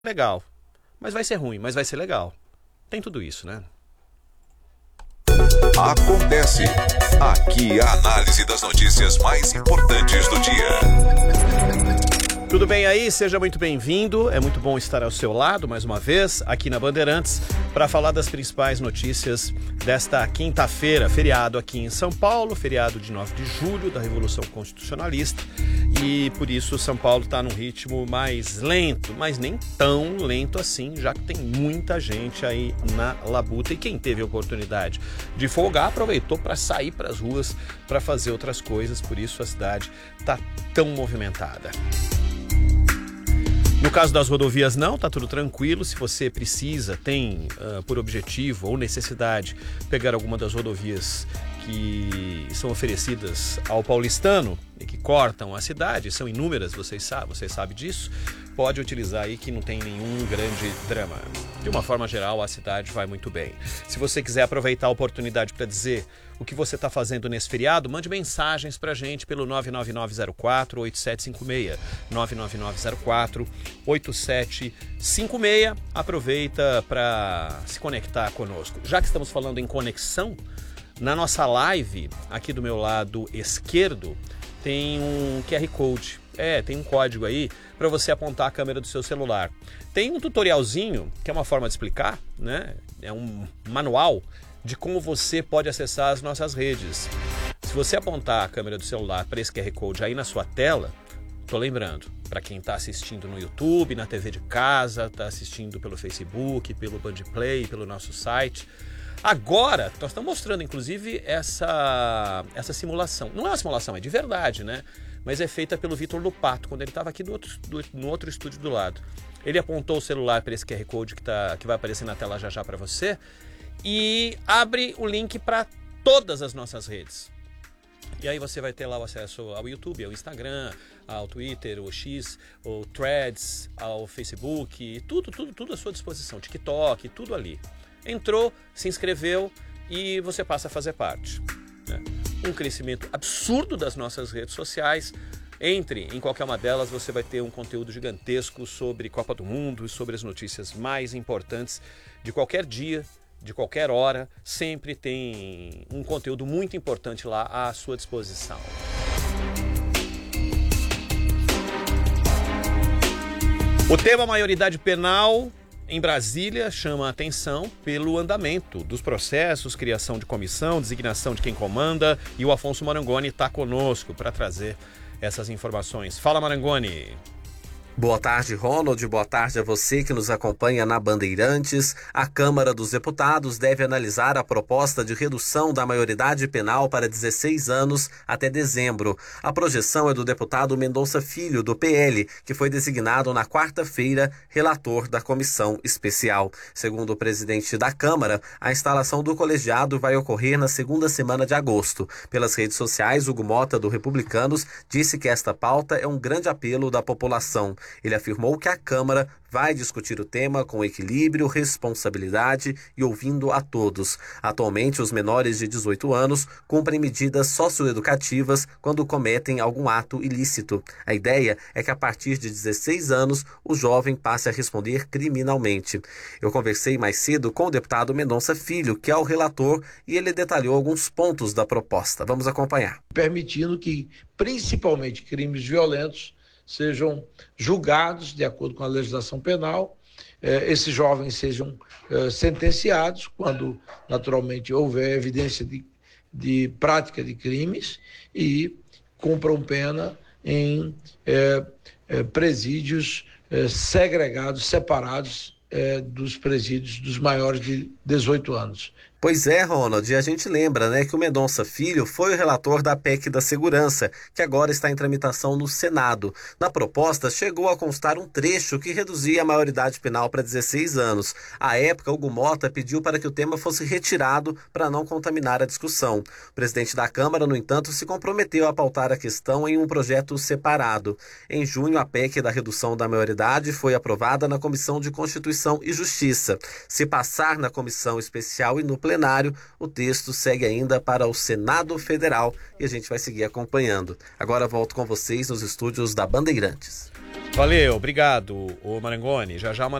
legal. Mas vai ser ruim, mas vai ser legal. Tem tudo isso, né? Acontece. Aqui a análise das notícias mais importantes do dia. Tudo bem aí? Seja muito bem-vindo. É muito bom estar ao seu lado mais uma vez aqui na Bandeirantes para falar das principais notícias desta quinta-feira, feriado aqui em São Paulo, feriado de 9 de julho da Revolução Constitucionalista, e por isso São Paulo está num ritmo mais lento, mas nem tão lento assim, já que tem muita gente aí na labuta, e quem teve a oportunidade de folgar aproveitou para sair para as ruas para fazer outras coisas, por isso a cidade está tão movimentada. No caso das rodovias não, tá tudo tranquilo. Se você precisa, tem por objetivo ou necessidade pegar alguma das rodovias que são oferecidas ao paulistano e que cortam a cidade, são inúmeras, você sabe disso, pode utilizar aí que não tem nenhum grande drama. De uma forma geral, a cidade vai muito bem. Se você quiser aproveitar a oportunidade para dizer o que você está fazendo nesse feriado, mande mensagens para a gente pelo 99904-8756, 99904-8756. Aproveita para se conectar conosco. Já que estamos falando em conexão, na nossa live, aqui do meu lado esquerdo, tem um QR Code. Tem um código aí para você apontar a câmera do seu celular. Tem um tutorialzinho, que é uma forma de explicar, né? É um manual de como você pode acessar as nossas redes. Se você apontar a câmera do celular para esse QR Code aí na sua tela, tô lembrando, para quem está assistindo no YouTube, na TV de casa, está assistindo pelo Facebook, pelo Bandplay, pelo nosso site. Agora, nós estamos mostrando, inclusive, essa simulação. Não é uma simulação, é de verdade, né? Mas é feita pelo Vitor Lupato, quando ele estava aqui no outro estúdio do lado. Ele apontou o celular para esse QR Code que vai aparecer na tela já para você e abre o link para todas as nossas redes. E aí você vai ter lá o acesso ao YouTube, ao Instagram, ao Twitter, ao X, ao Threads, ao Facebook, tudo à sua disposição, TikTok, tudo ali. Entrou, se inscreveu e você passa a fazer parte, né? Um crescimento absurdo das nossas redes sociais. Entre em qualquer uma delas, você vai ter um conteúdo gigantesco sobre Copa do Mundo e sobre as notícias mais importantes de qualquer dia, de qualquer hora. Sempre tem um conteúdo muito importante lá à sua disposição. O tema maioridade penal em Brasília chama a atenção pelo andamento dos processos, criação de comissão, designação de quem comanda, e o Afonso Marangoni está conosco para trazer essas informações. Fala, Marangoni! Boa tarde, Ronald. Boa tarde a você que nos acompanha na Bandeirantes. A Câmara dos Deputados deve analisar a proposta de redução da maioridade penal para 16 anos até dezembro. A projeção é do deputado Mendonça Filho, do PL, que foi designado na quarta-feira relator da comissão especial. Segundo o presidente da Câmara, a instalação do colegiado vai ocorrer na segunda semana de agosto. Pelas redes sociais, Hugo Mota, do Republicanos, disse que esta pauta é um grande apelo da população. Ele afirmou que a Câmara vai discutir o tema com equilíbrio, responsabilidade e ouvindo a todos. Atualmente, os menores de 18 anos cumprem medidas socioeducativas quando cometem algum ato ilícito. A ideia é que a partir de 16 anos, o jovem passe a responder criminalmente. Eu conversei mais cedo com o deputado Mendonça Filho, que é o relator, e ele detalhou alguns pontos da proposta. Vamos acompanhar. Permitindo que, principalmente, crimes violentos sejam julgados de acordo com a legislação penal, esses jovens sejam sentenciados quando, naturalmente, houver evidência de prática de crimes e cumpram pena em presídios segregados, separados dos presídios dos maiores de 18 anos. Pois é, Ronald, e a gente lembra, né, que o Mendonça Filho foi o relator da PEC da Segurança, que agora está em tramitação no Senado. Na proposta, chegou a constar um trecho que reduzia a maioridade penal para 16 anos. À época, Hugo Mota pediu para que o tema fosse retirado para não contaminar a discussão. O presidente da Câmara, no entanto, se comprometeu a pautar a questão em um projeto separado. Em junho, a PEC da redução da maioridade foi aprovada na Comissão de Constituição e Justiça. Se passar na Comissão Especial e no plenário, plenário, o texto segue ainda para o Senado Federal e a gente vai seguir acompanhando. Agora volto com vocês nos estúdios da Bandeirantes. Valeu, obrigado, ô Marangoni. Já já